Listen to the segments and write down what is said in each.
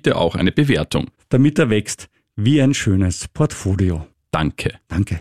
bitte auch eine Bewertung. damit er wächst wie ein schönes Portfolio. Danke. Danke.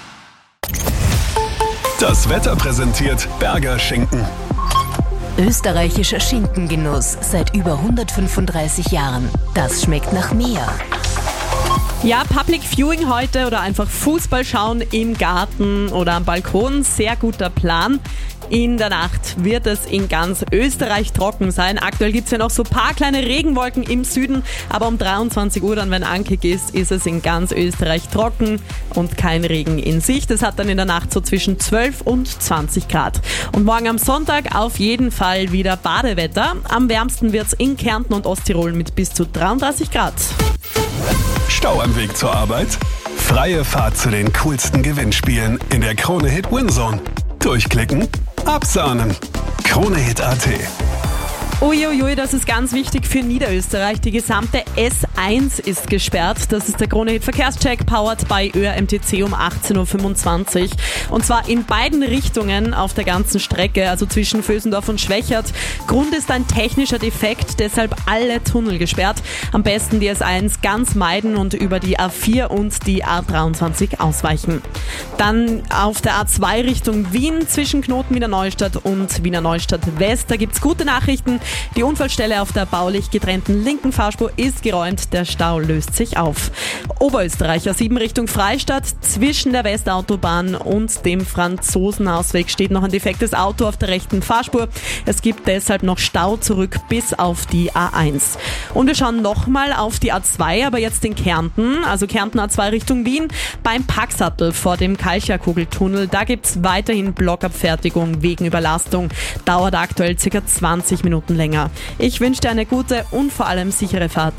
Das Wetter präsentiert Berger Schinken. Österreichischer Schinkengenuss seit über 135 Jahren. Das schmeckt nach mehr. Ja, Public Viewing heute oder einfach Fußball schauen im Garten oder am Balkon, sehr guter Plan. In der Nacht wird es in ganz Österreich trocken sein. Aktuell gibt es ja noch so ein paar kleine Regenwolken im Süden, aber um 23 Uhr dann, wenn Ankick ist es in ganz Österreich trocken und kein Regen in Sicht. Es hat dann in der Nacht so zwischen 12 und 20 Grad. Und morgen am Sonntag auf jeden Fall wieder Badewetter. Am wärmsten wird es in Kärnten und Osttirol mit bis zu 33 Grad. Stau am Weg zur Arbeit? Freie Fahrt zu den coolsten Gewinnspielen in der Krone-Hit Winzone. Durchklicken, absahnen. Krone-Hit.at. Uiuiui, das ist ganz wichtig für Niederösterreich. Die gesamte S1 ist gesperrt. Das ist der Krone-Hit Verkehrscheck, powered by ÖRMTC um 18.25 Uhr. Und zwar in beiden Richtungen auf der ganzen Strecke, also zwischen Vösendorf und Schwächert. Grund ist ein technischer Defekt, deshalb alle Tunnel gesperrt. Am besten die S1 ganz meiden und über die A4 und die A23 ausweichen. Dann auf der A2 Richtung Wien zwischen Knoten Wiener Neustadt und Wiener Neustadt West. Da gibt's gute Nachrichten. Die Unfallstelle auf der baulich getrennten linken Fahrspur ist geräumt, der Stau löst sich auf. Oberösterreich A7 Richtung Freistadt, zwischen der Westautobahn und dem Franzosenausweg steht noch ein defektes Auto auf der rechten Fahrspur. Es gibt deshalb noch Stau zurück bis auf die A1. Und wir schauen nochmal auf die A2, aber jetzt in Kärnten, also Kärnten A2 Richtung Wien, beim Packsattel vor dem Kalchakugeltunnel. Da gibt es weiterhin Blockabfertigung wegen Überlastung. Dauert aktuell ca. 20 Minuten länger. Ich wünsche dir eine gute und vor allem sichere Fahrt.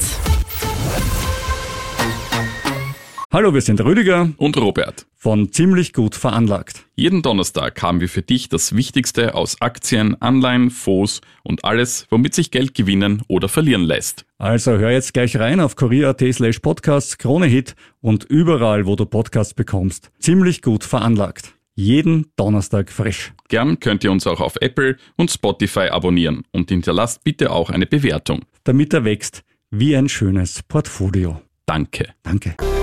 Hallo, wir sind Rüdiger Und Robert. von Ziemlich gut veranlagt. Jeden Donnerstag haben wir für dich das Wichtigste aus Aktien, Anleihen, Fonds und alles, womit sich Geld gewinnen oder verlieren lässt. Also hör jetzt gleich rein auf kurier.at/podcasts, Krone-Hit und überall, wo du Podcasts bekommst. Ziemlich gut veranlagt. Jeden Donnerstag frisch. Gern könnt ihr uns auch auf Apple und Spotify abonnieren und hinterlasst bitte auch eine Bewertung. Damit er wächst wie ein schönes Portfolio. Danke. Danke.